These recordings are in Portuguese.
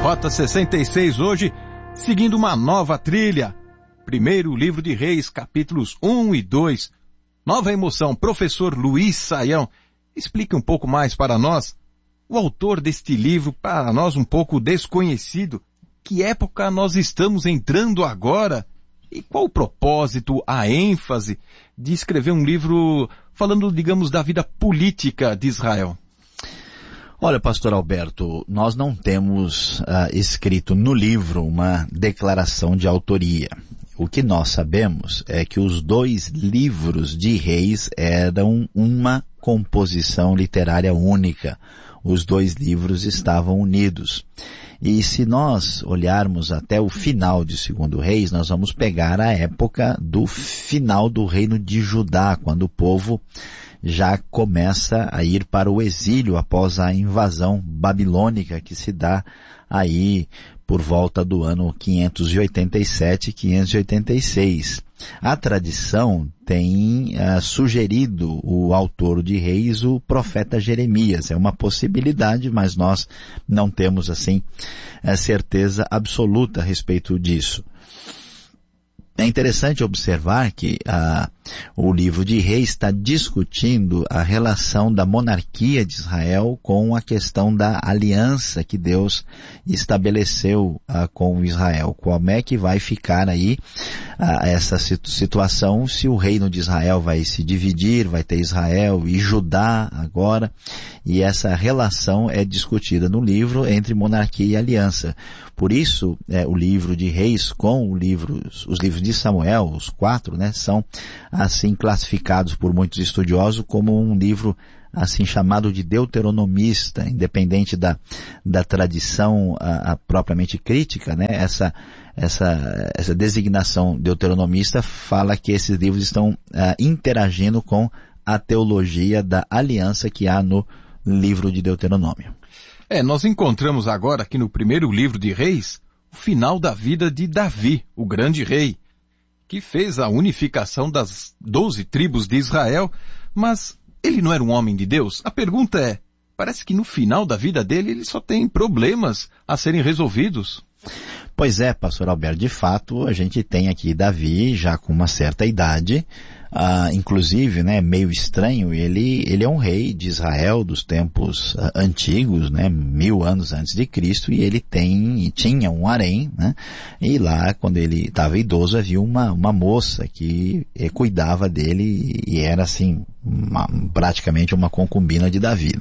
Rota 66 hoje, seguindo uma nova trilha. Primeiro livro de Reis, capítulos 1 e 2. Nova emoção, professor Luiz Saião. Explique um pouco mais para nós. O autor deste livro, para nós um pouco desconhecido. Que época nós estamos entrando agora? E qual o propósito, a ênfase de escrever um livro falando, digamos, da vida política de Israel? Olha, pastor Alberto, nós não temos escrito no livro uma declaração de autoria. O que nós sabemos é que os 2 livros de Reis eram uma composição literária única. Os 2 livros estavam unidos. E se nós olharmos até o final de 2 Reis, nós vamos pegar a época do final do reino de Judá, quando o povo já começa a ir para o exílio após a invasão babilônica que se dá aí por volta do ano 587 586. A tradição tem sugerido o autor de Reis, o profeta Jeremias. É uma possibilidade, mas nós não temos assim certeza absoluta a respeito disso. É interessante observar que o livro de Reis está discutindo a relação da monarquia de Israel com a questão da aliança que Deus estabeleceu com Israel. Como é que vai ficar aí essa situação, se o reino de Israel vai se dividir, vai ter Israel e Judá agora, e essa relação é discutida no livro entre monarquia e aliança. Por isso, o livro de Reis com os livros de Samuel, os 4, são assim classificados por muitos estudiosos como um livro assim chamado de deuteronomista, independente da tradição propriamente crítica, essa designação deuteronomista fala que esses livros estão interagindo com a teologia da aliança que há no livro de Deuteronômio. Nós encontramos agora aqui no primeiro livro de Reis o final da vida de Davi, o grande rei, que fez a unificação das 12 tribos de Israel, mas ele não era um homem de Deus? A pergunta é, parece que no final da vida dele ele só tem problemas a serem resolvidos. Pois é, pastor Alberto, de fato a gente tem aqui Davi já com uma certa idade, inclusive, meio estranho, ele é um rei de Israel dos tempos antigos, 1000 anos antes de Cristo, e ele tinha um harém, e lá, quando ele estava idoso, havia uma moça que cuidava dele e era assim, praticamente uma concubina de Davi,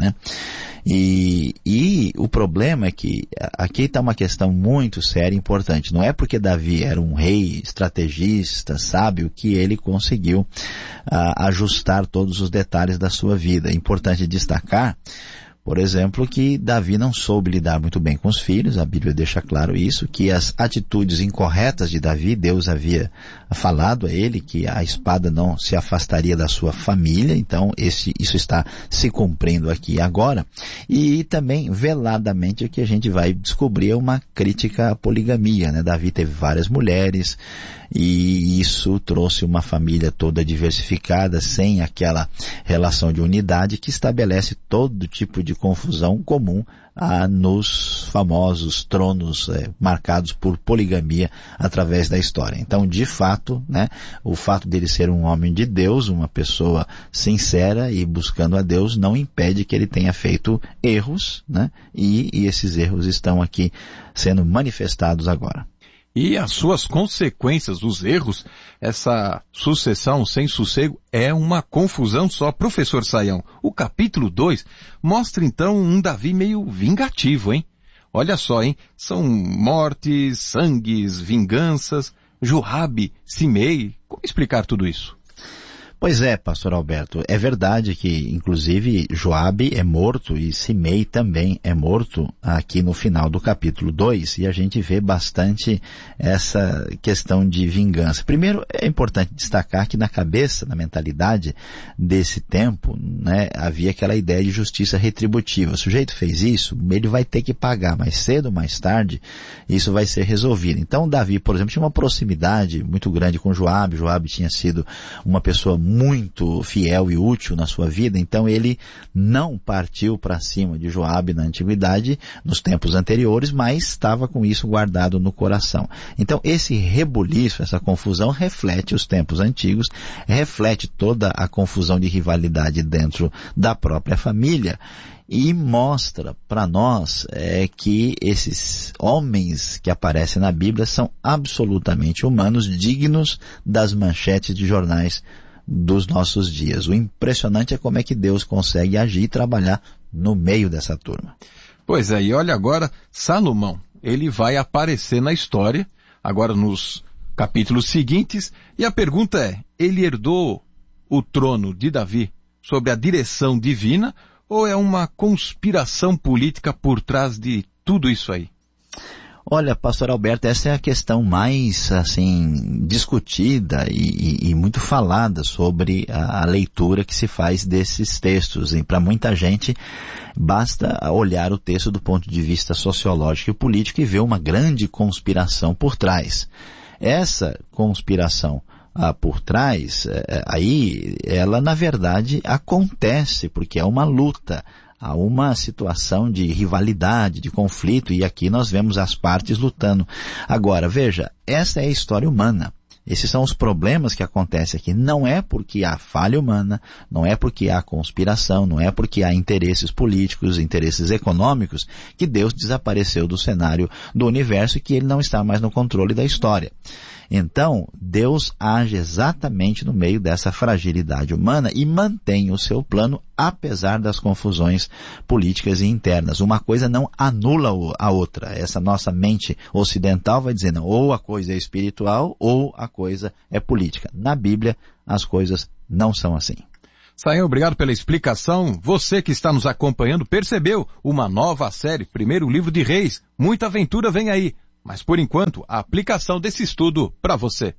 E o problema é que aqui está uma questão muito séria e importante. Não é porque Davi era um rei estrategista, sábio, que ele conseguiu ajustar todos os detalhes da sua vida. É importante destacar, por exemplo, que Davi não soube lidar muito bem com os filhos, a Bíblia deixa claro isso, que as atitudes incorretas de Davi, Deus havia falado a ele que a espada não se afastaria da sua família, então isso está se cumprindo aqui agora. E também, veladamente, o que a gente vai descobrir é uma crítica à poligamia, Davi teve várias mulheres, e isso trouxe uma família toda diversificada, sem aquela relação de unidade que estabelece todo tipo de confusão comum nos famosos tronos marcados por poligamia através da história. Então, de fato, o fato dele ser um homem de Deus, uma pessoa sincera e buscando a Deus, não impede que ele tenha feito erros, e esses erros estão aqui sendo manifestados agora. E as suas consequências, os erros, essa sucessão sem sossego é uma confusão só. Professor Saião, o capítulo 2 mostra então um Davi meio vingativo, hein? Olha só, hein? São mortes, sangues, vinganças, Joabe, Simei. Como explicar tudo isso? Pois é, pastor Alberto, é verdade que, inclusive, Joabe é morto e Simei também é morto aqui no final do capítulo 2, e a gente vê bastante essa questão de vingança. Primeiro, é importante destacar que na cabeça, na mentalidade desse tempo, havia aquela ideia de justiça retributiva. O sujeito fez isso, ele vai ter que pagar mais cedo ou mais tarde, isso vai ser resolvido. Então, Davi, por exemplo, tinha uma proximidade muito grande com Joabe. Joabe tinha sido uma pessoa muito fiel e útil na sua vida, então ele não partiu para cima de Joabe na antiguidade, nos tempos anteriores, mas estava com isso guardado no coração. Então esse rebuliço, essa confusão reflete os tempos antigos, reflete toda a confusão de rivalidade dentro da própria família e mostra para nós que esses homens que aparecem na Bíblia são absolutamente humanos, dignos das manchetes de jornais dos nossos dias. O impressionante é como é que Deus consegue agir e trabalhar no meio dessa turma. Pois é, e olha agora, Salomão, ele vai aparecer na história, agora nos capítulos seguintes, e a pergunta é, ele herdou o trono de Davi sob a direção divina, ou é uma conspiração política por trás de tudo isso aí? Olha, pastor Alberto, essa é a questão mais, assim, discutida e muito falada sobre a leitura que se faz desses textos. E para muita gente, basta olhar o texto do ponto de vista sociológico e político e ver uma grande conspiração por trás. Essa conspiração por trás, aí ela na verdade acontece porque é uma luta, há uma situação de rivalidade, de conflito, e aqui nós vemos as partes lutando. Agora, veja, essa é a história humana. Esses são os problemas que acontecem aqui. Não é porque há falha humana, não é porque há conspiração, não é porque há interesses políticos, interesses econômicos, que Deus desapareceu do cenário do universo e que ele não está mais no controle da história. Então, Deus age exatamente no meio dessa fragilidade humana e mantém o seu plano apesar das confusões políticas e internas. Uma coisa não anula a outra. Essa nossa mente ocidental vai dizendo ou a coisa é espiritual ou a coisa é política. Na Bíblia, as coisas não são assim. Sayão, obrigado pela explicação. Você que está nos acompanhando percebeu uma nova série, Primeiro Livro de Reis. Muita aventura vem aí. Mas, por enquanto, a aplicação desse estudo para você.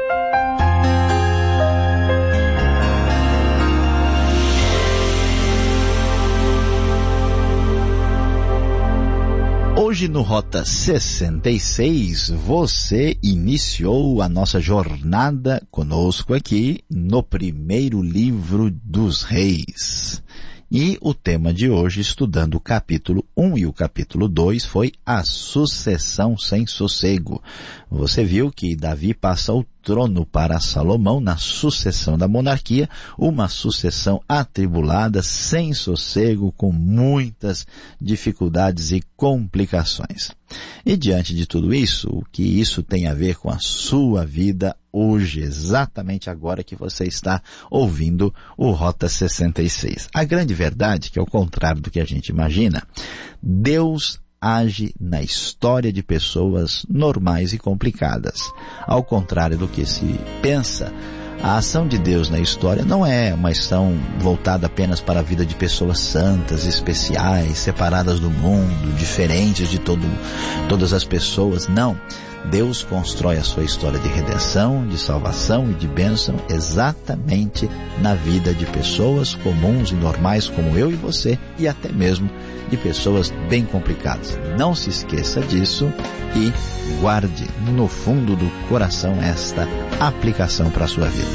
Hoje no Rota 66, você iniciou a nossa jornada conosco aqui no Primeiro Livro dos Reis. E o tema de hoje, estudando o capítulo 1 e o capítulo 2, foi a sucessão sem sossego. Você viu que Davi passa o trono para Salomão na sucessão da monarquia, uma sucessão atribulada, sem sossego, com muitas dificuldades e complicações. E diante de tudo isso, o que isso tem a ver com a sua vida hoje, exatamente agora que você está ouvindo o Rota 66. A grande verdade, que é o contrário do que a gente imagina, Deus age na história de pessoas normais e complicadas. Ao contrário do que se pensa, a ação de Deus na história não é uma ação voltada apenas para a vida de pessoas santas, especiais, separadas do mundo, diferentes de todas as pessoas. Não. Deus constrói a sua história de redenção, de salvação e de bênção exatamente na vida de pessoas comuns e normais como eu e você, e até mesmo de pessoas bem complicadas. Não se esqueça disso e guarde no fundo do coração esta aplicação para a sua vida.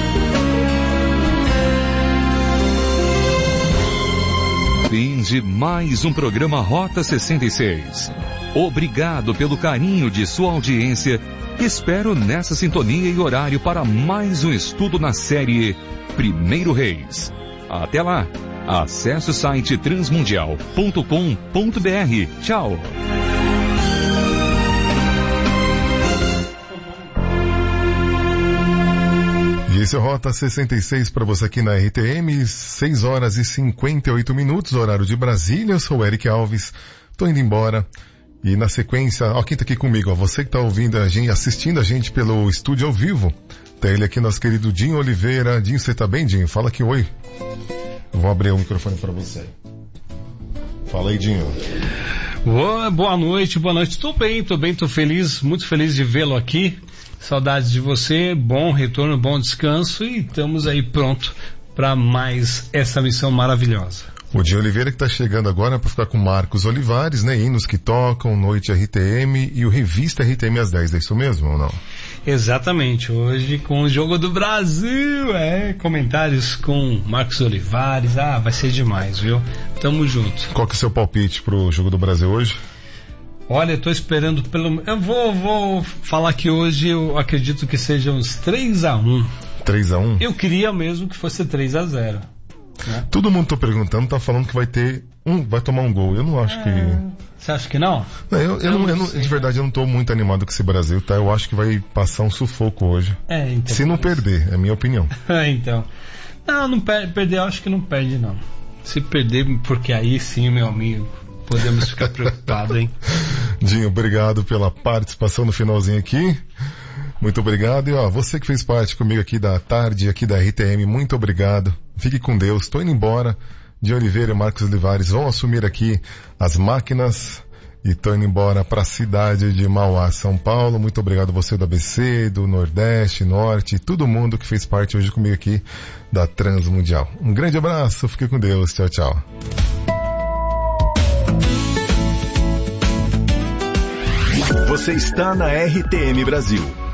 Fim de mais um programa Rota 66. Obrigado pelo carinho de sua audiência. Espero nessa sintonia e horário para mais um estudo na série Primeiro Reis. Até lá. Acesse o site transmundial.com.br. Tchau. E esse é o Rota 66 para você aqui na RTM, 6 horas e 58 minutos, horário de Brasília. Eu sou o Eric Alves, tô indo embora. E na sequência, ó, quem tá aqui comigo, ó, você que tá ouvindo a gente, assistindo a gente pelo estúdio ao vivo, tá ele aqui, nosso querido Dinho Oliveira. Dinho, você tá bem, Dinho? Fala aqui, oi. Eu vou abrir o microfone para você. Fala aí, Dinho. Boa noite. Tô bem, tô feliz, muito feliz de vê-lo aqui. Saudades de você, bom retorno, bom descanso e estamos aí pronto para mais essa missão maravilhosa. O Dinho Oliveira que está chegando agora para ficar com Marcos Olivares, né? Hinos que tocam, Noite RTM e o Revista RTM às 10, é isso mesmo ou não? Exatamente, hoje com o Jogo do Brasil, comentários com Marcos Olivares, vai ser demais, viu? Tamo junto. Qual que é o seu palpite pro Jogo do Brasil hoje? Olha, eu tô esperando eu vou falar que hoje eu acredito que seja uns 3-1. 3-1? Eu queria mesmo que fosse 3-0. Né? Todo mundo tá perguntando, tá falando que vai tomar um gol. Eu não acho que... Você acha que não? De verdade, eu não tô muito animado com esse Brasil, tá? Eu acho que vai passar um sufoco hoje. Então. Se não perder, é a minha opinião. Então. Não perder, eu acho que não perde, não. Se perder, porque aí sim, meu amigo, podemos ficar preocupados, hein? Dinho, obrigado pela participação no finalzinho aqui. Muito obrigado. E você que fez parte comigo aqui da tarde, aqui da RTM, muito obrigado. Fique com Deus. Tô indo embora. De Oliveira e Marcos Olivares vão assumir aqui as máquinas e tô indo embora para a cidade de Mauá, São Paulo. Muito obrigado você do ABC, do Nordeste, Norte, todo mundo que fez parte hoje comigo aqui da Transmundial. Um grande abraço, fique com Deus. Tchau, tchau. Você está na RTM Brasil.